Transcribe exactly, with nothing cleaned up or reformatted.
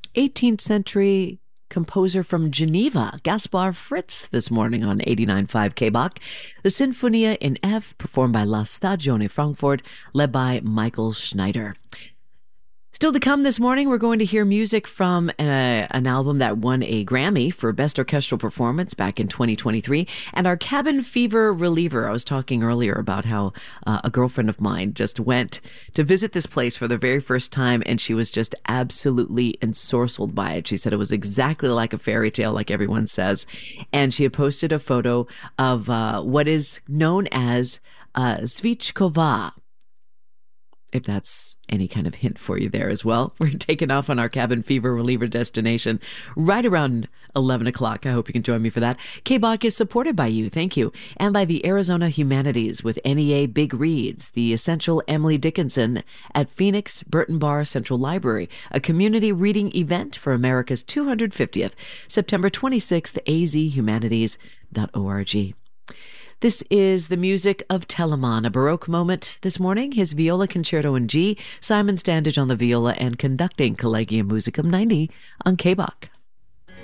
eighteenth century composer from Geneva, Gaspar Fritz, this morning on eighty-nine point five K B O C. The Sinfonia in F, performed by La Stagione Frankfurt, led by Michael Schneider. Still to come this morning, we're going to hear music from a, an album that won a Grammy for Best Orchestral Performance back in twenty twenty-three, and our cabin fever reliever. I was talking earlier about how uh, a girlfriend of mine just went to visit this place for the very first time, and she was just absolutely ensorcelled by it. She said it was exactly like a fairy tale, like everyone says, and she had posted a photo of uh, what is known as uh, Svichkova, if that's any kind of hint for you there as well. We're taking off on our cabin fever reliever destination right around eleven o'clock. I hope you can join me for that. K B O C is supported by you, thank you, and by the Arizona Humanities with N E A Big Reads, the essential Emily Dickinson at Phoenix Burton Bar Central Library, a community reading event for America's two hundred fiftieth, September twenty-sixth, a z humanities dot org. This is the music of Telemann, a Baroque moment this morning, his viola concerto in G, Simon Standage on the viola, and conducting Collegium Musicum ninety on K B O C.